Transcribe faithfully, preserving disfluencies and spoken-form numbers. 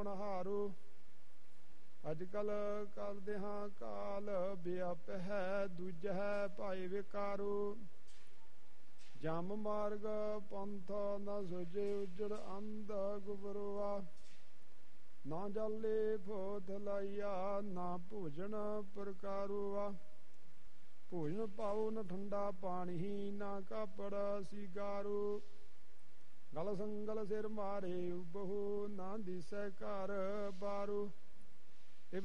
ਹਾਰੂ ਅੱਜ ਕੱਲ ਕਰਦੇ ਹਾਂ ਕਾਲ ਵਿਆਪ ਹੈ ਦੂਜੈ ਭਾਈ ਵਿਕਾਰੂ ਜਮ ਮਾਰਗ ਪੰਥ ਨਾ ਸੁਝੇ ਉਜੜ ਅੰਧ ਗੁਬਰਵਾ ਨਾ ਜਾਲੇ ਫੋਤ ਲਾਈਆ ਨਾ ਭੋਜਨ ਪ੍ਰਕਾਰੂਆ ਭੋਜਨ ਪਾਉ ਨ ਠੰਡਾ ਪਾਣੀ ਨਾ ਕਾਪੜ ਸਿਗਾਰੂ ਗਲ ਸੰਗਲ ਸਿਰ ਮਾਰੇ ਬਹੁ ਨਾ ਦਿਸੈ ਘਰ ਬਾਰੂ